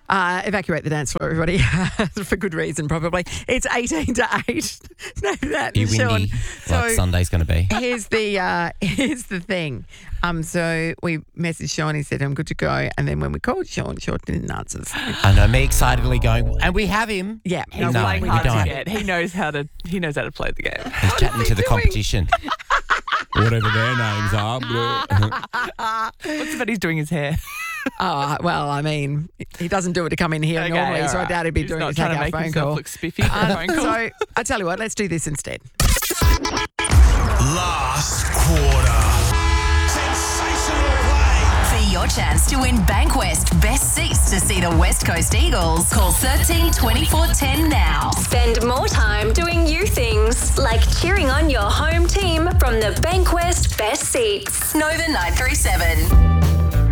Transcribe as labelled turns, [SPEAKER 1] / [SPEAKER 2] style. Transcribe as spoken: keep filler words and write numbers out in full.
[SPEAKER 1] Uh, evacuate the dance floor, everybody, for good reason, probably. It's eighteen to eight. No, that
[SPEAKER 2] Be
[SPEAKER 1] is Sean.
[SPEAKER 2] windy, like Sunday's going to be.
[SPEAKER 1] Here's the uh, here's the thing. Um, so we messaged Sean. He said, "I'm good to go." And then when we called Sean, Sean didn't answer.
[SPEAKER 2] I know, me excitedly going, and we have him.
[SPEAKER 1] Yeah,
[SPEAKER 3] He's
[SPEAKER 2] No,
[SPEAKER 3] playing
[SPEAKER 2] we
[SPEAKER 3] hard to
[SPEAKER 2] don't.
[SPEAKER 3] get. He knows how to. He knows how to play the game.
[SPEAKER 2] He's chatting to the competition.
[SPEAKER 4] Whatever their names are.
[SPEAKER 3] What's about he's doing his hair?
[SPEAKER 1] Oh, well, I mean, he doesn't do it to come in here
[SPEAKER 3] Okay,
[SPEAKER 1] normally,
[SPEAKER 3] all
[SPEAKER 1] so I
[SPEAKER 3] right.
[SPEAKER 1] doubt he'd be
[SPEAKER 3] He's
[SPEAKER 1] doing
[SPEAKER 3] not
[SPEAKER 1] his
[SPEAKER 3] trying to
[SPEAKER 1] hangout
[SPEAKER 3] make
[SPEAKER 1] phone
[SPEAKER 3] himself
[SPEAKER 1] call.
[SPEAKER 3] look spiffy. on the
[SPEAKER 1] Um,
[SPEAKER 3] phone call.
[SPEAKER 1] so I tell you what, let's do this instead.
[SPEAKER 5] Last quarter. Sensational play.
[SPEAKER 6] For your chance to win Bankwest Best Seats to see the West Coast Eagles, call thirteen twenty-four ten now.
[SPEAKER 7] Spend more time doing you things, like cheering on your home team from the Bankwest Best Seats.
[SPEAKER 6] Nova nine three seven.